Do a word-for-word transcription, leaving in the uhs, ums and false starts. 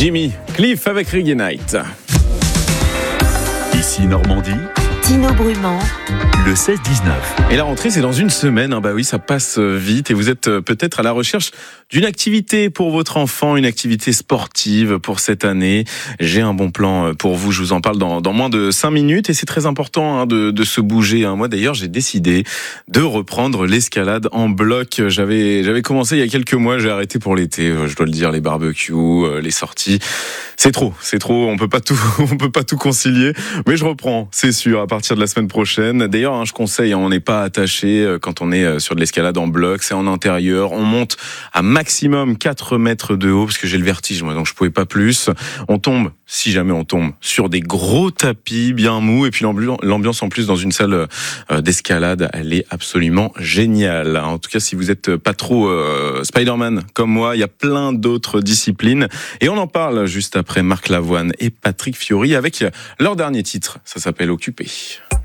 Jimmy Cliff avec Reggae Night. Ici Normandie, Tino Brumand, le seize dix-neuf. Et la rentrée, c'est dans une semaine. Hein. Bah oui, ça passe vite. Et vous êtes peut-être à la recherche d'une activité pour votre enfant, une activité sportive pour cette année. J'ai un bon plan pour vous. Je vous en parle dans, dans moins de cinq minutes. Et c'est très important hein, de, de se bouger. Hein. Moi, d'ailleurs, j'ai décidé de reprendre l'escalade en bloc. J'avais, j'avais commencé il y a quelques mois. J'ai arrêté pour l'été. Je dois le dire, les barbecues, les sorties. C'est trop, c'est trop. On peut pas tout, on peut pas tout concilier. Mais je reprends, c'est sûr, à partir de la semaine prochaine. D'ailleurs, hein, je conseille, on n'est pas attaché quand on est sur de l'escalade en bloc. C'est en intérieur. On monte à maximum quatre mètres de haut parce que j'ai le vertige, moi, donc je pouvais pas plus. On tombe, si jamais on tombe, sur des gros tapis bien mous. Et puis l'ambiance en plus dans une salle d'escalade, elle est absolument géniale. En tout cas, si vous êtes pas trop euh, Spider-Man comme moi, il y a plein d'autres disciplines. Et on en parle juste après Marc Lavoine et Patrick Fiori avec leur dernier titre. Ça s'appelle Occupé.